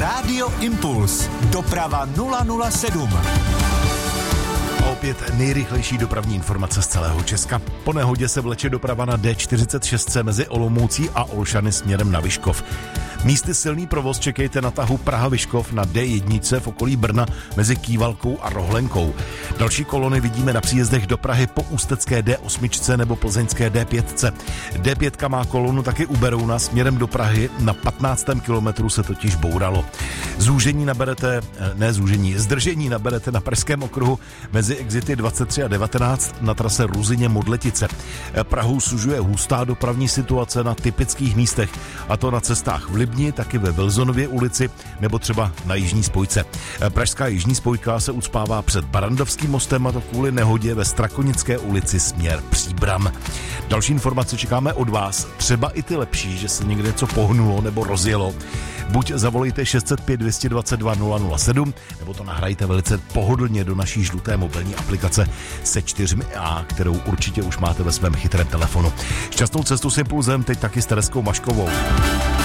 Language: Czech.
Rádio Impuls. Doprava 007. Opět nejrychlejší dopravní informace z celého Česka. Po nehodě se vleče doprava na D46 mezi Olomoucí a Olšany směrem na Vyškov. Místy silný provoz čekejte na tahu Praha-Vyškov na D1 v okolí Brna mezi Kývalkou a Rohlenkou. Další kolony vidíme na příjezdech do Prahy po ústecké D8 nebo plzeňské D5. D5 má kolonu taky u Berouna směrem do Prahy, na 15. kilometru se totiž bouralo. Zdržení naberete na Pražském okruhu mezi exity 23 a 19 na trase Ruzyně-Modletice. Prahu sužuje hustá dopravní situace na typických místech, a to na cestách v Libni, taky ve Vilzonově ulici nebo třeba na Jižní spojce. Pražská Jižní spojka se ucpává před Barandovským mostem, a to kvůli nehodě ve Strakonické ulici směr Příbram. Další informace čekáme od vás, třeba i ty lepší, že se někde něco pohnulo nebo rozjelo. Buď zavolejte 605 222 007, nebo to nahrajte velice pohodlně do naší žluté mobilní aplikace se 4A, kterou určitě už máte ve svém chytrém telefonu. Šťastnou cestu s Impulzem teď taky s Tereskou Maškovou.